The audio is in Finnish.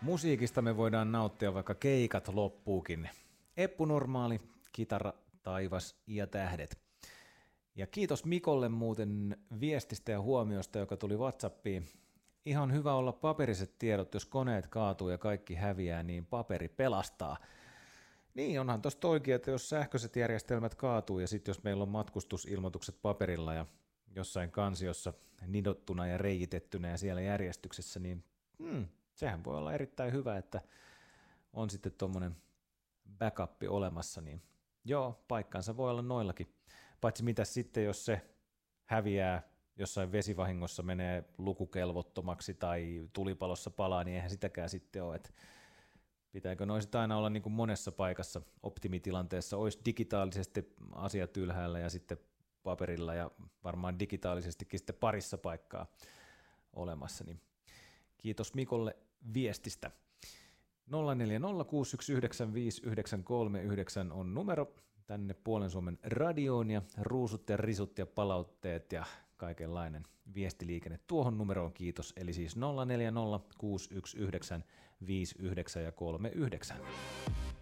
Musiikista me voidaan nauttia, vaikka keikat loppuukin. Eppu Normaali, kitara, taivas ja tähdet. Ja kiitos Mikolle muuten viestistä ja huomiosta, joka tuli WhatsAppiin. Ihan hyvä olla paperiset tiedot, jos koneet kaatuu ja kaikki häviää, niin paperi pelastaa. Niin, onhan tuossa toikin, että jos sähköiset järjestelmät kaatuu ja sitten jos meillä on matkustusilmoitukset paperilla ja jossain kansiossa nidottuna ja reijitettynä ja siellä järjestyksessä, niin sehän voi olla erittäin hyvä, että on sitten tuommoinen backup olemassa, niin joo, paikkansa voi olla noillakin. Paitsi mitä sitten, jos se häviää jossain vesivahingossa, menee lukukelvottomaksi tai tulipalossa palaa, niin eihän sitäkään sitten ole, että pitääkö noista aina olla niin kuin monessa paikassa optimitilanteessa, olisi digitaalisesti asiat ylhäällä ja sitten paperilla ja varmaan digitaalisestikin sitten parissa paikkaa olemassa, niin kiitos Mikolle viestistä. 0406195939 on numero tänne Puolen Suomen radioon ja ruusut ja risut ja palautteet ja kaikenlainen viestiliikenne tuohon numeroon, kiitos. Eli siis 0406195939.